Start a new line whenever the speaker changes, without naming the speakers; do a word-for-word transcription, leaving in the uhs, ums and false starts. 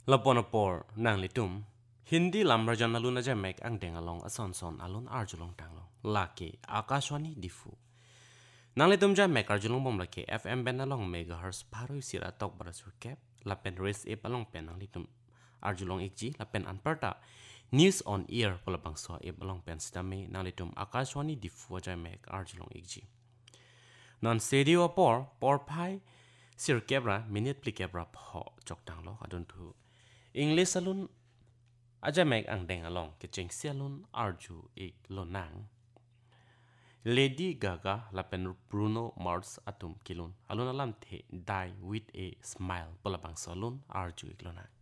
Laponapor nang litum Hindi lam rajan alun aja mek ang deng along ason son alun arjulong tanglong laki akashwani difu nang litum ja mek arjulong bom laki F M ben along megahertz paroi sira tok barasur kep lapen res e palong pen nang litum arjulong ikji lapen anparta news on air pola bangso e balong pen stame nang litum akashwani difu aja mek arjulong ikji non sedio por por pai sir kebra minute pli kebra pho chok tanglo adun thu English alun aja mek ang deng along ke cheng sialun arju ik lonang Lady Gaga lapen Bruno Mars atum kilun alun alam the die with a smile pola bang salun arju ik lonang